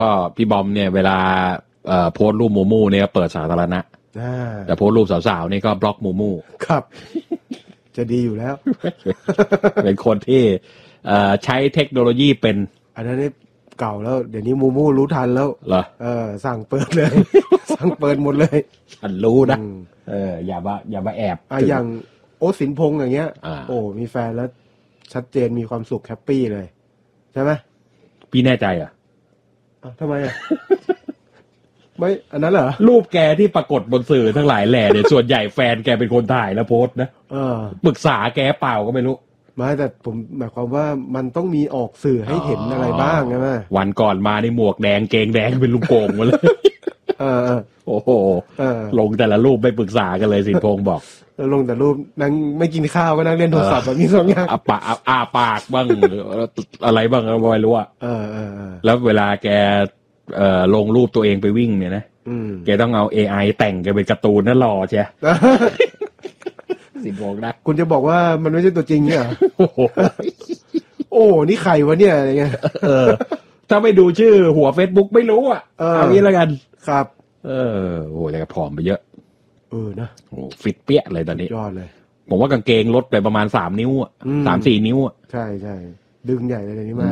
ก็พี่บอมเนี่ยเวลาโพสต์รูปมูมูเนี่ยเปิดสาธารณะแต่โพสต์รูปสาวๆนี่ก็บล็อกมูมูครับจะดีอยู่แล้วเป็นคนที่ใช้เทคโนโลยีเป็นอันนั้นเก่าแล้วเดี๋ยวนี้มูมูรู้ทันแล้วเหรอสั่งเปิดเลย สั่งเปิดหมดเลยฉันรู้นะอย่ามาแอบอย่างโอ๊ตสินพงษ์อย่างเงี้ยโอ้มีแฟนแล้วชัดเจนมีความสุขแฮปปี้เลยใช่ไหมพี่แน่ใจอ่ะทำไมอ่ะ ไม่อันนั้นเหรอรูปแกที่ปรากฏบนสื่อทั้งหลายแหล่เนี่ยส่วนใหญ่แฟนแกเป็นคนถ่ายแล้วโพสต์นะปรึกษาแกเปล่าก็ไม่รู้ไม่แต่ผมหมายความว่ามันต้องมีออกสื่อให้เห็นอะไรบ้างใช่ไหมวันก่อนมาในหมวกแดงเกงแดงเป็นลูกโป่งมาเลยโอ้โหลงแต่ละรูปไม่ปรึกษากันเลยสินพงษ์บอกแล้วลงแต่รูปนั่งไม่กินข้าวก็นั่งเล่นโทรศัพท์แบบนี้สองอย่างปากบ้างอะไรบ้างไม่รู้อ่ะแล้วเวลาแกลงรูปตัวเองไปวิ่งเนี่ยนะแกต้องเอา AI แต่งแกเป็นการ์ตูนนั่นหล่อใช่สินพงษ์นะคุณจะบอกว่ามันไม่ใช่ตัวจริงเนี่ยโอ้นี่ใครวะเนี่ยอะไรเงี้ยถ้าไม่ดูชื่อหัว Facebook ไม่รู้อ่ะเอางี้แล้วกันครับโอ้แต่ก็ผอมไปเยอะนะโอ้ฟิตเปี้ยเลยตอนนี้ยอดเลยผมว่ากางเกงลดไปประมาณ3 นิ้วอ่ะ3-4 นิ้วอ่ะใช่ๆดึงใหญ่เลยนี้มา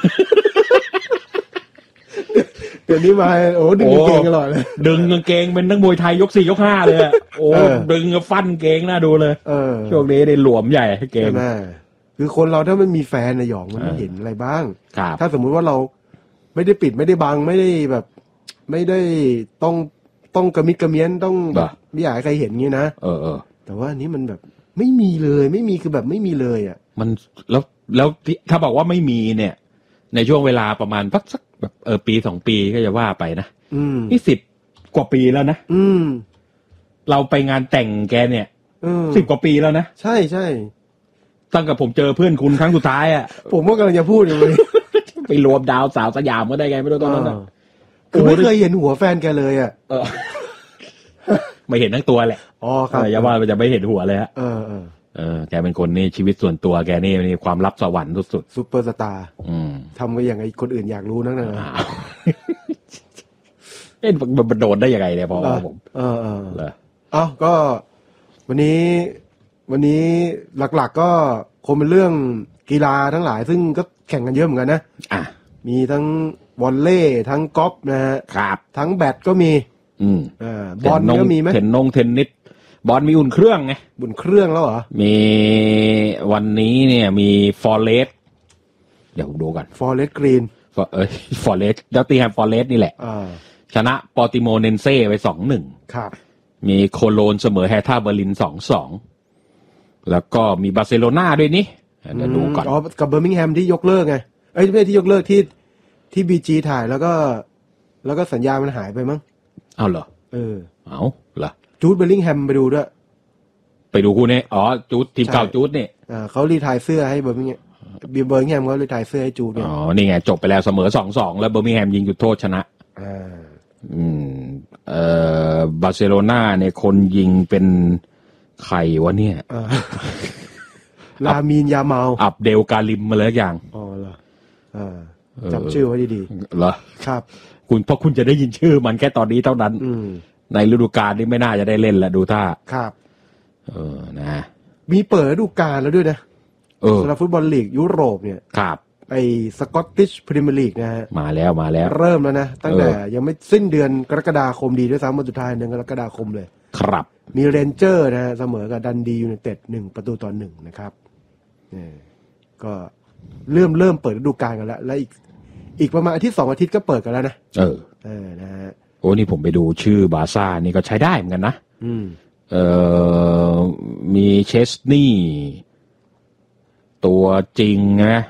เดี๋ยวนี้มาโอ้ดึงกางเกงตลอดเลยดึงกางเกงเป็นนักมวยไทยยก4ยก5เลยอ่ะโอ้ดึงฟันเกงน่าดูเลยช่วงนี้ได้หลวมใหญ่เกงคือคนเราถ้ามันมีแฟนนะหยองมันเห็นอะไรบ้างถ้าสมมุติว่าเราไม่ได้ปิดไม่ได้บังไม่ได้แบบไม่ได้ต้องกระมิดกระเมี้ยนต้องแบบไม่อยากให้ใครเห็นงี้นะแต่ว่าอันนี้มันแบบไม่มีเลยไม่มีคือแบบไม่มีเลยอ่ะมันแล้วถ้าบอกว่าไม่มีเนี่ยในช่วงเวลาประมาณสักแบบปี2 ปีก็จะว่าไปนะนี่10 กว่าปีแล้วนะเราไปงานแต่งแกเนี่ย10 กว่าปีแล้วนะใช่ตั้งแต่ผมเจอเพื่อนคุณครั้งสุดท้ายอ่ะผมก็กำลังจะพูดอยู่เลยไปรวมดาวสาวสยามก็ได้ไงไม่รู้ตอนนั้นคือไม่เคยเห็นหัวแฟนแกเลยอ่ะไม่เห็นทั้งตัวแหละครับอย่าว่าจะไม่เห็นหัวเลยฮะแกเป็นคนนี่ชีวิตส่วนตัวแกนี่มีความลับสวรรค์สุดๆซุปเปอร์สตาร์ทำก็อย่างไงคนอื่นอยากรู้นักนะมันโดนได้ยังไงเนี่ยพอผมก็วันนี้หลักๆก็คงเป็นเรื่องกีฬาทั้งหลายซึ่งก็แข่งกันเยอะเหมือนกันนะมีทั้งวอลเลย์ทั้งกอล์ฟนะฮะทั้งแบดก็มีบอลก็มีไหมเทนนิสบอลมีอุ่นเครื่องไงอุ่นเครื่องแล้วเหรอมีวันนี้เนี่ยมีฟอร์เรสเดี๋ยวผมดูกันฟอร์เรสกรีนฟอร์เรสดัตติงแฮมฟอร์เรสนี่แหละชนะปอติโมเนนเซ่ไป 2-1 ครับมีโคโลนเสมอแฮท่าเบอร์ลิน 2-2 แล้วก็มีบาร์เซโลนาด้วยนี่เดี๋ยวดูก่อนกับเบอร์มิงแฮมที่ยกเลิกไงไม่ใช่ที่ยกเลิกที่บีจีถ่ายแล้วก็สัญญามันหายไปมั้งเอาเหรอเอาเหรอจูดเบลลิงแฮมไปดูด้วยไปดูคู่นี้จูดทีมเก่าจูดเนี่ยเขารีไทร์เสื้อให้เบอร์มิงแฮมเขารีไทร์เสื้อให้จูดเนี่ยนี่ไงจบไปแล้วเสมอ 2-2 แล้วเบอร์มิงแฮมยิงจุดโทษชนะบาร์เซโลนาเนี่ยคนยิงเป็นใครวะเนี่ยลามีนยาเมาอับเดลกาลิมมาเลยอย่างเหรอจำชื่อไว้ดีๆเหรอครับเพราะคุณจะได้ยินชื่อมันแค่ตอนนี้เท่านั้นในฤดูกาลนี้ไม่น่าจะได้เล่นแล้วดูท่าครับนะมีเปิดฤดูกาลแล้วด้วยนะสำหรับฟุตบอลลีกยุโรปเนี่ยครับไอ้สกอตติชพรีเมียร์ลีกนะฮะมาแล้วเริ่มแล้วนะตั้งแต่ยังไม่สิ้นเดือนกรกฎาคมดีด้วยซ้ำวันสุดท้ายเดือนกรกฎาคมเลยครับมีเรนเจอร์นะฮะเสมอกับดันดียูไนเต็ด1-1นะครับก็เริ่มเปิดฤดูกาลกันแล้วและอีกประมาณอาทิตย์2 อาทิตย์ก็เปิดกันแล้วนะนะฮะโอ้นี่ผมไปดูชื่อบาซ่านี่ก็ใช้ได้เหมือนกันนะมีเชสนี่ตัวจริงนะ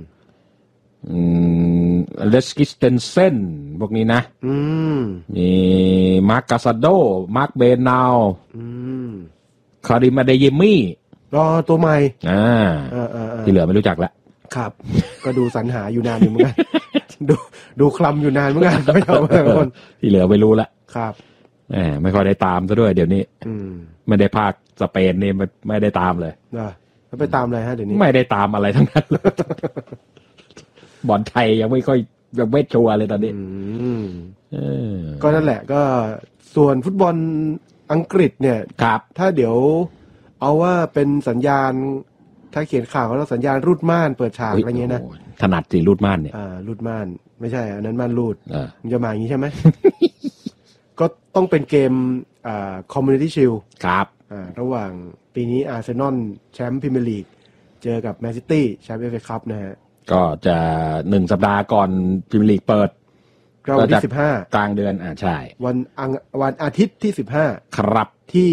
เลสกิสเตนเซนพวกนี้นะมีมาร์กาซาโดมาร์กเบนนาวคาริมาเดเยมี่ตัวใหม่ที่เหลือไม่รู้จักแล้วครับก็ดูสรรหาอยู่นานอยู่เหมือนกันดูคลำอยู่นานเหมือนกันไม่เอาคนที่เหลือไม่รู้ละครับไม่ค่อยได้ตามซะด้วยเดี๋ยวนี้ไม่ได้ภาคสเปนนี่ไม่ได้ตามเลยแล้วไปตามอะไรฮะเดี๋ยวนี้ไม่ได้ตามอะไรทั้งนั้นเลยบอลไทยยังไม่ค่อยแบบเวทชัวร์เลยตอนนี้ก็นั่นแหละก็ส่วนฟุตบอลอังกฤษเนี่ยครับถ้าเดี๋ยวเอาว่าเป็นสัญญาณถ้าเขียนข่าวแล้วสัญญาณรูดม่านเปิดฉากอะไรเงี้ยนะถนัดสิรูดม่านเนี่ยรูดม่านไม่ใช่อันนั้นม่านรูดมันจะมาอย่างนี้ใช่ไหม ก็ต้องเป็นเกมCommunity Shield ครับระหว่างปีนี้อาร์เซนอลแชมป์พรีเมียร์ลีกเจอกับแมนซิตี้แชมป์FA Cupนะฮะก็จะ1สัปดาห์ก่อนพรีเมียร์ลีกเปิดก็วันที่15 กลางเดือนใช่วันอาทิตย์ที่15 ครับที่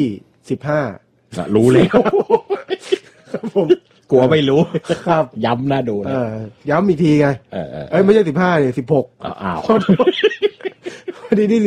15 รู้แล้วครับผมกลัวไม่รู้ครับย้ำน่าดูนะย้ำอีกทีไงไม่ใช่15เนี่ย16 อ้าววันที่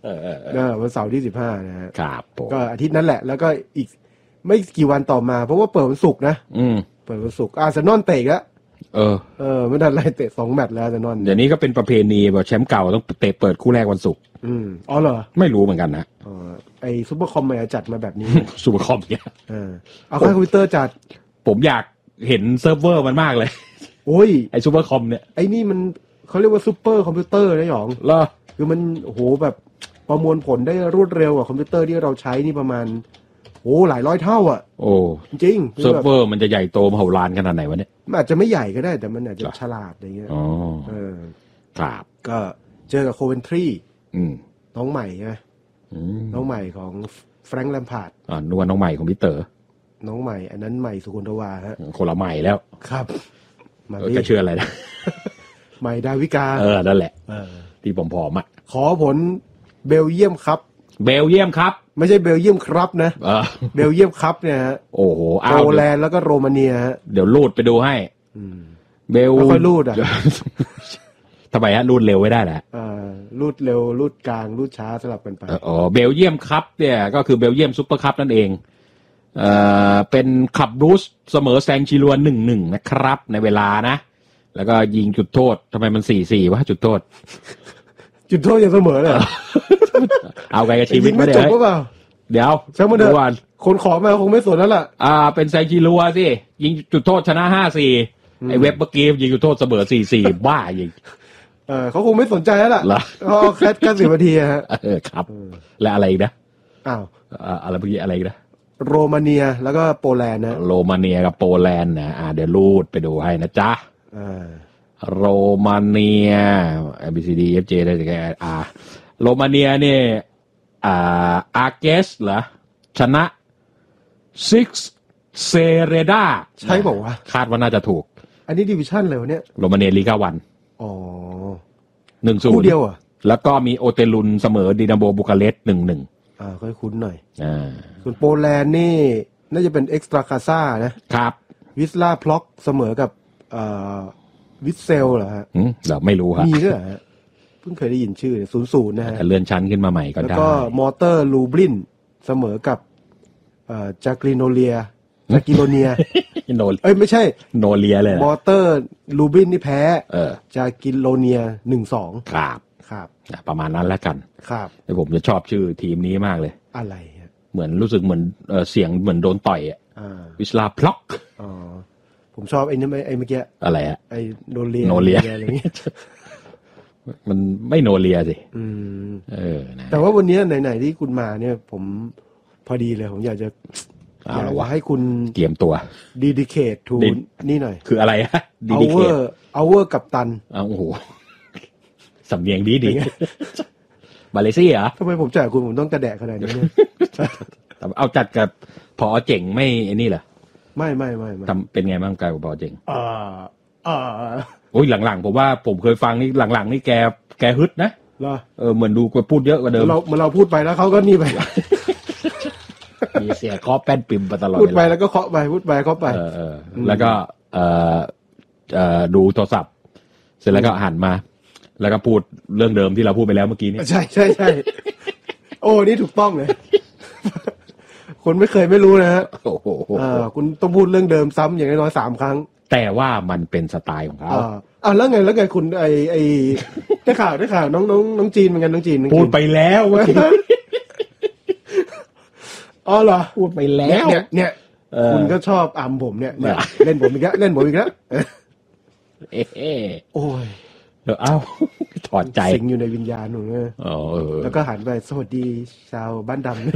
16วันเสาร์ที่15นะฮะครับก็อาทิตย์นั้นแหละแล้วก็อีกไม่กี่วันต่อมาเพราะว่าเปิดวันศุกร์นะเปิดวันศุกร์อาร์เซนอลเตะแล้วไม่ทันไรเตะ2แมตช์แล้วอาร์เซนอลเดี๋ยวนี้ก็เป็นประเพณีแบบแชมป์เก่าต้องเตะเปิดคู่แรกวันศุกร์อ๋อเหรอไม่รู้เหมือนกันนะไอ้ซุปเปอร์คอมมาจัดมาแบบนี้ซุปเปอร์คอมเนี่ยเอาค่ายคอมพิวเตอร์จัดผมอยากเห็นเซิร์ฟเวอร์มันมากเลยโอ้ยไอ้ซุปเปอร์คอมเนี่ยไอ้นี่มันเขาเรียกว่าซุปเปอร์คอมพิวเตอร์นะหยองเหรอคือมันโอ้โหแบบประมวลผลได้รวดเร็วกว่าคอมพิวเตอร์ที่เราใช้นี่ประมาณหลายร้อยเท่าอ่ะโอ้จริงเซิร์ฟเวอร์มันจะใหญ่โตมโหฬารขนาดไหนวะเนี่ยมันอาจจะไม่ใหญ่ก็ได้แต่มันอาจจะฉลาดอะไรเงี้ยครับก็เจอกับโคเวนทรีน้องใหม่ใช่ไหมน้องใหม่ของแฟรงค์แลมพาร์ดนึกว่าน้องใหม่ของพี่เต๋อน้องใหม่อันนั้นใหม่สุกุลทวาฮะคนละใหม่แล้วครับก็เชื่ออะไรนะใหม่ดาวิกานั่นแหละที่ผอมๆอ่ะขอผลเบลเยียมครับเบลเยียมครับไม่ใช่เบลเยียมครับนะเบลเยียมครับเนี่ยฮะโอ้โหโปแลนด์แล้วก็โรมาเนียฮะเดี๋ยวลูดไปดูให้เบลไม่ค่อยลูดอ่ะทำไมฮะลูดเร็วไม่ได้แหละลูดเร็วลูดกลางลูดช้าสลับกันไปเบลเยียมครับเนี่ยก็คือเบลเยียมซุปเปอร์คัพนั่นเองเป็นคลับรูสเสมอแซงชิลัว 1-1 นะครับในเวลานะแล้วก็ยิงจุดโทษทำไมมัน 4-4 วะจุดโทษจุดโทษยังเสมอเลยเอาไงกับชีวิตไม่จบก็เปล่าเดี๋ยวแซงมาเดินคนขอมาคงไม่สนแล้วล่ะเป็นแซงชิลัวสิยิงจุดโทษชนะ 5-4 ไอ้เว็บเมื่อกี้ยิงจุดโทษเสมอ 4-4 บ้ายิงเขาคงไม่สนใจแล้วล่ะแค่10 นาทีฮะครับและอะไรอีกนะอะไรเมื่อกี้อะไรอีกนะโรมาเนียแล้วก็โปแลนด์นะโรมาเนียกับโปแลนด์นะเดี๋ยวรูดไปดูให้นะจ๊ะโรมาเนีย ABCD FJ ได้แต่แค่โรมาเนียเนี่ยอาร์เกสเหรอชนะซิกเซเรดาใช่บอกว่าคาดว่าน่าจะถูกอันนี้ดิวิชั่นเลยวะเนี่ยโรมาเนียลีกาวัน1-0 คู่เดียวอ่ะแล้วก็มีโอเตลุนเสมอดินาโมบูคาเรสต์ 1-1 ค่อยคุ้นหน่อยส่วนโปแลนด์นี่น่าจะเป็นเอ็กซ์ตราคาซ่านะครับวิสลาพล็อกเสมอกับวิสเซลเหรอฮะเราไม่รู้ฮะมีด้วยฮะเพิ่งเคยได้ยินชื่อ0-0นะฮะเลื่อนชั้นขึ้นมาใหม่ก็ได้แล้วก็มอเตอร์ลูบลินเสมอกับจากลิโนเลียไม่ใช่โนเลียเลยมอเตอร์ลูบลินนี่แพ้จากลิโนเลีย 1-2 ครับประมาณนั้นแล้วกันครับแต่ผมจะชอบชื่อทีมนี้มากเลยอะไรเหมือนรู้สึกเหมือนเสียงเหมือนโดนต่อยวิสลาพล็อกผมชอบไอ้นี่ไอ้เมื่อกี้อะไรไอ้โนเลียอะไรอย่างเงี้ยมันไม่โนเลียสิแต่ว่าวันนี้ไหนๆที่คุณมาเนี่ยผมพอดีเลยผมอยากจะให้คุณเตรียมตัว dedicate to นี่หน่อยคืออะไรฮะ dedicate hour กัปตันโอ้โหสำเนียงดีมาเลเซียเหรอทำไมผมจ่ายคุณผมต้องกระแดะขนาดนี้เนี่ยเอาจัดกับพอเจ๋งไม่ไอ้นี่เหรอไม่ทำเป็นไงบ้างกับพอเจ๋งโอ้ยหลังๆผมว่าผมเคยฟังนี่หลังๆนี่แกฮึดนะเหมือนดูพูดเยอะกว่าเดิมเราพูดไปแล้วเขาก็นี่ไปมีเสียเคาะแป้นปิ่มตลอดพูดไปแล้วก็เคาะไปพูดไปเคาะไปแล้วก็ดูโทรศัพท์เสร็จแล้วก็หันมาแล้วก็พูดเรื่องเดิมที่เราพูดไปแล้วเมื่อกี้นี้ใช่โอ้นี่ถูกต้องเลยคนไม่เคยไม่รู้นะฮะคุณต้องพูดเรื่องเดิมซ้ำอย่างน้อย3 ครั้งแต่ว่ามันเป็นสไตล์ของเขาแล้วไงคุณไอได้ข่าวน้องจีนเหมือนกันน้องจีนพูดไปแล้วเมื่อกี้เหรอพูดไปแล้วเนี่ยคุณก็ชอบผมเนี่ยเล่นผมอีกแล้วโอ้ยอ้าวถอดใจสิงอยู่ในวิญญาณหนูเนี่ยแล้วก็หันไปสวัสดีชาวบ้านดำ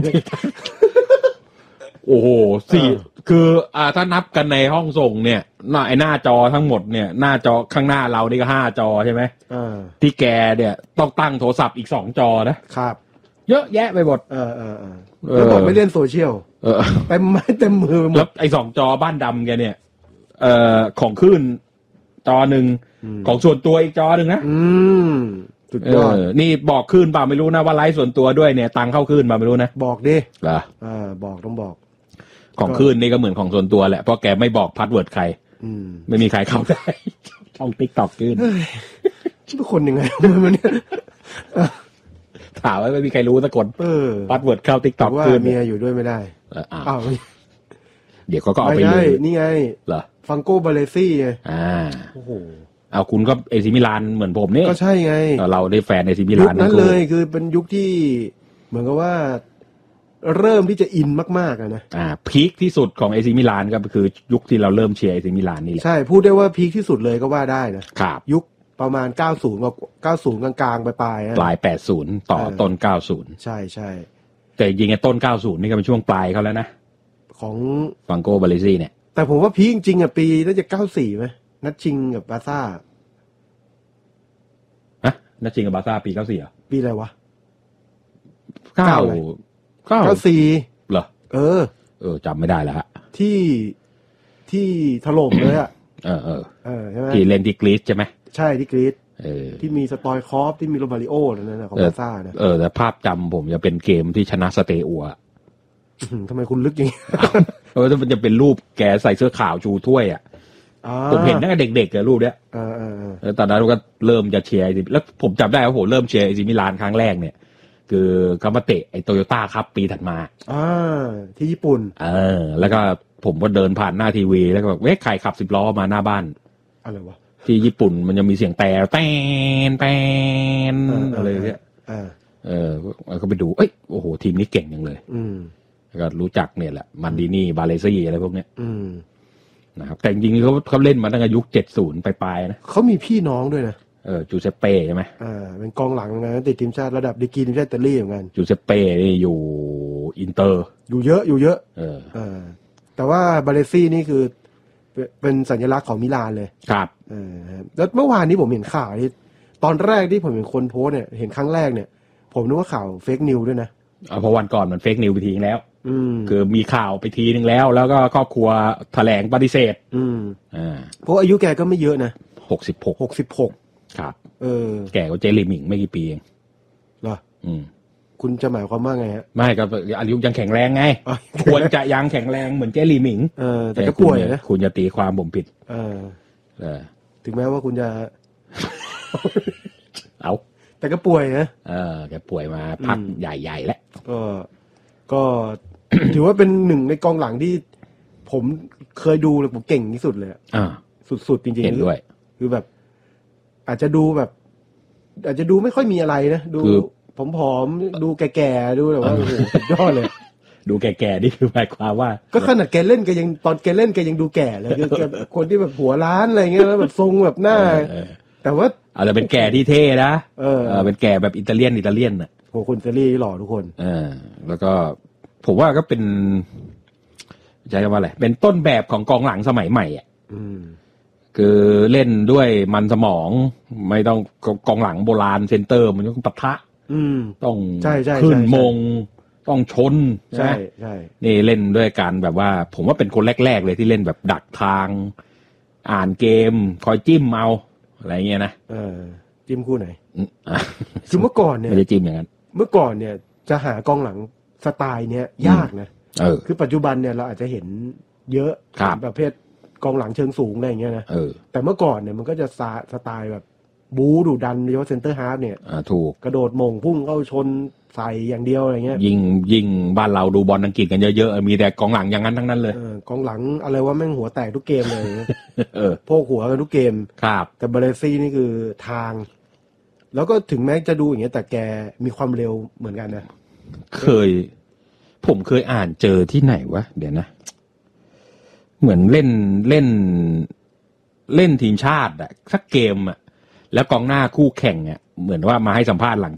โอ้โหสี่คือถ้านับกันในห้องส่งเนี่ยไอ้หน้าจอทั้งหมดเนี่ยหน้าจอข้างหน้าเรานี่ก็5 จอใช่ไหมที่แกเนี่ยต้องตั้งโทรศัพท์อีก2 จอนะครับเยอะแยะไปหมดแล้วบอกไม่เล่นโซเชียลเต็มไม้เต็มมือหมดแล้วไอ้2 จอบ้านดำแกเนี่ยของขึ้นจอหนึ่งของส่วนตัวอีกจอหนึ่งนะสุดยอดนี่บอกขึ้นป่ะไม่รู้นะว่าไลฟ์ส่วนตัวด้วยเนี่ยตังเข้าขึ้นป่ะไม่รู้นะบอกดิเหรอบอกต้องบอกของขึ้นนี่ก็เหมือนของส่วนตัวแหละเพราะแกไม่บอกพาสเวิร์ดใครไม่มีใครเข้าได้ช่อง TikTok ขึ้นชื่อคนยังไงมันเนี่ยถามว่าไม่มีใครรู้สักคนพาสเวิร์ดเข้า TikTok ขึ้นเมียอยู่ด้วยไม่ได้อ้าวเดี๋ยวเขาก็เอาไปเลยนี่ไงเหรอฟังโก้บาเลซี่ไงโอ้โหเอาคุณก็เอซิมิลานเหมือนผมนี่ก็ใช่ไงเราได้แฟนเอซิมิลานนั้นเลยคือเป็นยุคที่เหมือนกับว่าเริ่มที่จะอินมากๆนะพีคที่สุดของเอซิมิลานก็คือยุคที่เราเริ่มเชียร์เอซิมิลานนี่แหละใช่พูดได้ว่าพีคที่สุดเลยก็ว่าได้นะครับยุคประมาณ90กับ90กลางๆปลาย 80ต่อต้น90 ใช่ๆแต่จริงๆต้น90นี่ก็เป็นช่วงปลายเขาแล้วนะของฟังโกบาเลซี่เนี่ยแต่ผมว่าพีคจริงๆปีน่าจะ94มั้ยนัดชิงกับบาร์ซ่านัดชิงกับบาร์ซ่าปี94เหรอปีอะไรวะ 94เหรอจำไม่ได้แล้วฮะที่ถล่มเลยอ่ะใช่ไหมที่เล่นที่กรีซใช่ไหมใช่ที่กรีซที่มีสตอยคอฟที่มีโรมาริโอนั่นนะของบาร์ซ่านะแต่ภาพจำผมจะเป็นเกมที่ชนะสเตอัวทำไมคุณลึกอย่างนี้มันจะเป็นรูปแกใส่เสื้อขาวชูถ้วยอ่ะผมเห็นตั้งแต่เด็กๆเลยรูปเนี้ยตอนนั้นก็เริ่มจะเชียร์แล้วผมจำได้ว่าผมเริ่มเชียร์เอซิมิลานครั้งแรกเนี่ยคือเขามาเตะไอ้โตโยต้าครับปีถัดมาที่ญี่ปุ่นแล้วก็ผมก็เดินผ่านหน้าทีวีแล้วก็แบบใครขับ10 ล้อมาหน้าบ้านอะไรวะที่ญี่ปุ่นมันจะมีเสียงแต่แอะไรเงี้ยก็ไปดูโอ้โหทีมนี้เก่งจังเลยแล้วก็รู้จักเนี่ยแหละมันดินี่บาเลซี่อะไรพวกเนี้ยนะครับแต่จริงๆเขาเล่นมาตั้งแต่ยุค70ปลายๆนะเขามีพี่น้องด้วยนะจูเซปเป้ใช่ไหมเป็นกองหลังนะติดทีมชาติระดับดีกรีทีมชาติอิตาลีเหมือนกันจูเซปเป้นี่อยู่อินเตอร์อยู่เยอะแต่ว่าบาเลซี่นี่คือเป็นสัญลักษณ์ของมิลานเลยครับแล้วเมื่อวานนี้ผมเห็นข่าวที่ตอนแรกที่ผมเห็นคนโพสเนี่ยเห็นครั้งแรกเนี่ยผมนึกว่าข่าวเฟกนิวด้วยนะเพราะวันก่อนมันเฟกนิวไปทีนึงแล้วคือมีข่าวไปทีนึงแล้วก็ครอบครัวแถลงปฏิเสธเพราะอายุแกก็ไม่เยอะนะ 66ครับแกก็เจลี่หมิงไม่กี่ปีเองเหรอคุณจะหมายความว่าไงฮะไม่ก็อายุยังแข็งแรงไงควรจะยังแข็งแรงเหมือนเจลี่หมิงแต่ก็ป่วยนะคุณจะตีความผมผิดถึงแม้ว่าคุณจะเอาแต่ก็ป่วยนะแกป่วยมาพักใหญ่ๆแล้วก็ ถือว่าเป็นหนึ่งในกองหลังที่ผมเคยดูเลยผมเก่งที่สุดเลยสุดๆจริงๆเห็นด้วยคือแบบอาจจะดูไม่ค่อยมีอะไรนะดูผอมๆดูแก่ๆดูแบบว่าโอ้โหสุดยอดเลยดูแก่ๆนี่คือหมายความว่าก็ขนาดแกเล่นแกยังตอนแกเล่นแกยังดูแก่เลยคือคนที่แบบหัวล้านอะไรเงี้ยแล้วแบบทรงแบบหน้าแต่ว่าอาจจะเป็นแก่ที่เท่นะเป็นแก่แบบอิตาเลียนน่ะโหคนอิตาลีหล่อทุกคนแล้วก็ผมว่าก็เป็นใช้คำว่าอะไรเป็นต้นแบบของกองหลังสมัยใหม่อ่ะคือเล่นด้วยมันสมองไม่ต้องกองหลังโบราณเซนเตอร์มันต้องปะทะต้องขึ้นมงต้องชนใช่นี่เล่นด้วยการแบบว่าผมว่าเป็นคนแรกๆเลยที่เล่นแบบดักทางอ่านเกมคอยจิ้มเอาอะไรเงี้ยนะจิ้มคู่ไหนคือเมื่อก่อนเนี่ยไม่ได้จิ้มอย่างนั้นเมื่อก่อนเนี่ยจะหากองหลังสไตล์เนี้ยยากนะคือปัจจุบันเนี่ยเราอาจจะเห็นเยอะประเภทกองหลังเชิงสูงอะไรอย่างเงี้ยนะแต่เมื่อก่อนเนี่ยมันก็จะสไตล์แบบบู๊ดุดันโดยเฉพาะเซนเตอร์ฮาล์ฟเนี่ยถูกกระโดดมงพุ่งเข้าชนใส่อย่างเดียวอะไรเงี้ยยิงบ้านเราดูบอลอังกฤษกันเยอะๆมีแต่กองหลังอย่างนั้นทั้งนั้นเลยกองหลังอะไรว่าแม่งหัวแตกทุกเกมเลยโพกหัวกันทุกเกมครับแต่บาเลซี่นี่คือทางแล้วก็ถึงแม้จะดูอย่างเงี้ยแต่แกมีความเร็วเหมือนกันนะผมเคยอ่านเจอที่ไหนวะเดี๋ยวนะเหมือนเล่นทีมชาติอะสักเกมอะแล้วกองหน้าคู่แข่งเนี่ยเหมือนว่ามาให้สัมภาษณ์หลัง